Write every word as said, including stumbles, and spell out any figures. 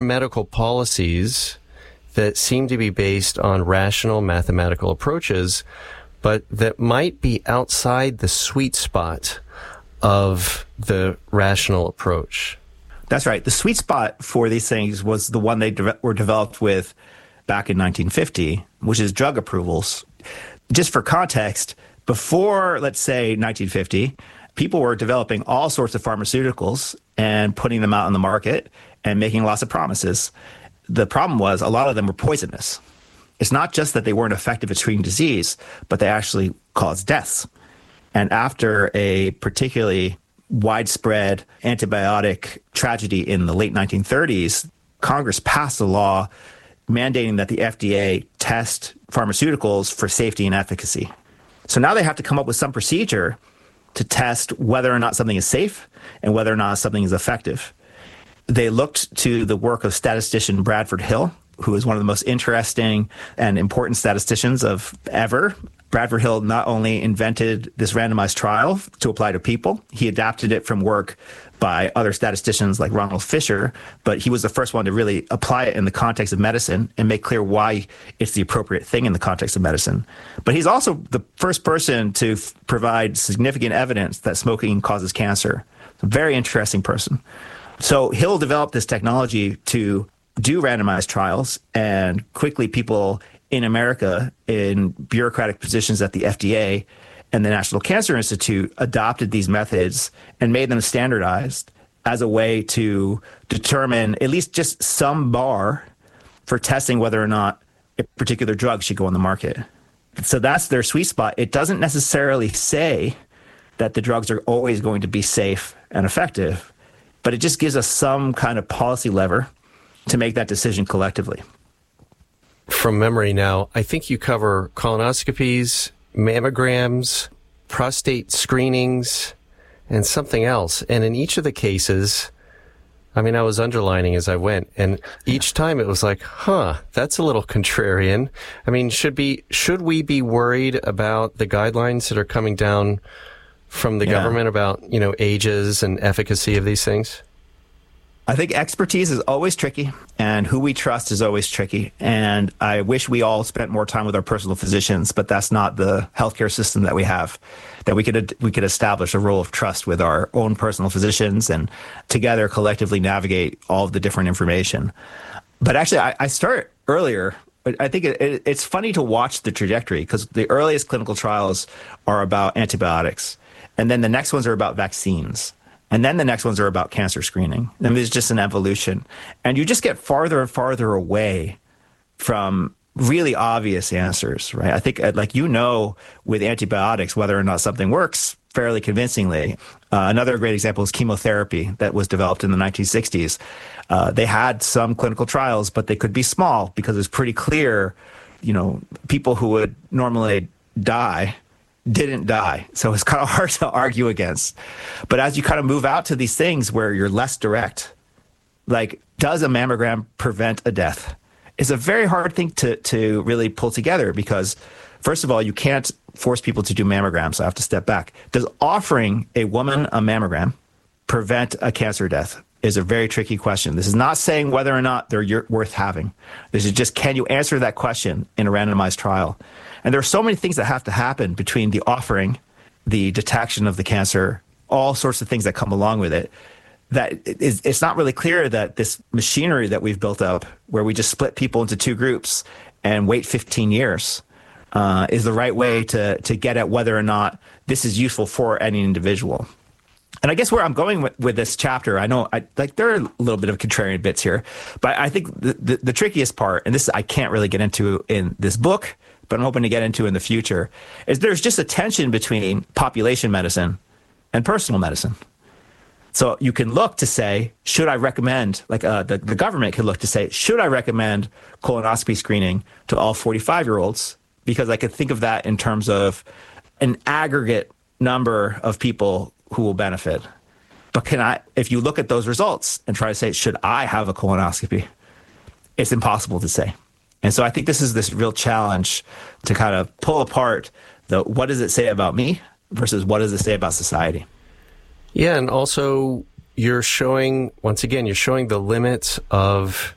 medical policies that seem to be based on rational mathematical approaches, but that might be outside the sweet spot of the rational approach. That's right. The sweet spot for these things was the one they de- were developed with back in nineteen fifty, which is drug approvals. Just for context, before, let's say, nineteen fifty, people were developing all sorts of pharmaceuticals and putting them out on the market and making lots of promises. The problem was a lot of them were poisonous. It's not just that they weren't effective at treating disease, but they actually caused deaths. And after a particularly widespread antibiotic tragedy in the late nineteen thirties, Congress passed a law mandating that the F D A test pharmaceuticals for safety and efficacy. So now they have to come up with some procedure to test whether or not something is safe and whether or not something is effective. They looked to the work of statistician Bradford Hill, who is one of the most interesting and important statisticians of ever. Bradford Hill not only invented this randomized trial to apply to people, he adapted it from work by other statisticians like Ronald Fisher, but he was the first one to really apply it in the context of medicine and make clear why it's the appropriate thing in the context of medicine. But he's also the first person to f- provide significant evidence that smoking causes cancer. A very interesting person. So Hill developed this technology to do randomized trials, and quickly people in America in bureaucratic positions at the F D A and the National Cancer Institute adopted these methods and made them standardized as a way to determine at least just some bar for testing whether or not a particular drug should go on the market. So that's their sweet spot. It doesn't necessarily say that the drugs are always going to be safe and effective, but it just gives us some kind of policy lever to make that decision collectively. From memory now, I think you cover colonoscopies, mammograms, prostate screenings, and something else. And in each of the cases, I mean, I was underlining as I went, and each time it was like, huh, that's a little contrarian. I mean, should be should we be worried about the guidelines that are coming down from the yeah. government about, you know, ages and efficacy of these things? I think expertise is always tricky, and who we trust is always tricky. And I wish we all spent more time with our personal physicians, but that's not the healthcare system that we have, that we could we could establish a role of trust with our own personal physicians and together collectively navigate all of the different information. But actually, I, I start earlier. I think it, it, it's funny to watch the trajectory, because the earliest clinical trials are about antibiotics, and then the next ones are about vaccines. And then the next ones are about cancer screening. And there's just an evolution. And you just get farther and farther away from really obvious answers, right? I think, like, you know, with antibiotics, whether or not something works fairly convincingly. Uh, another great example is chemotherapy that was developed in the nineteen sixties. Uh, they had some clinical trials, but they could be small because it's pretty clear, you know, people who would normally die didn't die. So it's kind of hard to argue against. But as you kind of move out to these things where you're less direct, like, does a mammogram prevent a death? It's a very hard thing to, to really pull together, because, first of all, you can't force people to do mammograms. So I have to step back. Does offering a woman a mammogram prevent a cancer death? Is a very tricky question. This is not saying whether or not they're worth having. This is just, can you answer that question in a randomized trial? And there are so many things that have to happen between the offering, the detection of the cancer, all sorts of things that come along with it, that it's, it's not really clear that this machinery that we've built up, where we just split people into two groups and wait fifteen years, uh, is the right way to, to get at whether or not this is useful for any individual. And I guess where I'm going with, with this chapter, I know I, like there are a little bit of contrarian bits here, but I think the, the, the trickiest part, and this I can't really get into in this book, but I'm hoping to get into in the future, is there's just a tension between population medicine and personal medicine. So you can look to say, should I recommend, like uh, the, the government could look to say, should I recommend colonoscopy screening to all forty-five-year-olds? Because I could think of that in terms of an aggregate number of people who will benefit. But can I, if you look at those results and try to say, should I have a colonoscopy? It's impossible to say. And so I think this is this real challenge to kind of pull apart the what does it say about me versus what does it say about society. Yeah, and also you're showing, once again, you're showing the limits of